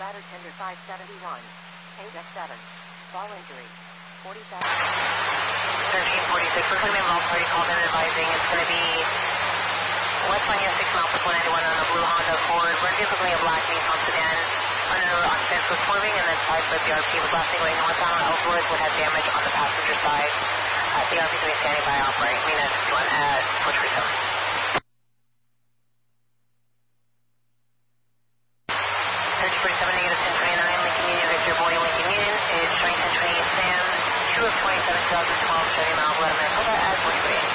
ladder tender 571. 8F7. Fall injury. 47. 1346. We're going to be involved. Already called in advising. It's going to be West Lane 6 miles to 491 on a blue Honda Accord. We're typically a black Nissan sedan. Under occupants was swerving and then side by BRP was lastly going northbound on Elkwood would have damage on the passenger side. BRP is going to be standing by operating. Mina 61 at Puerto Rico. 1347 negative 1029 Lincoln Union Victor Boy Lincoln Union is showing 1028 Sam 2 of 27 2012 70 miles, let Minnesota at 43.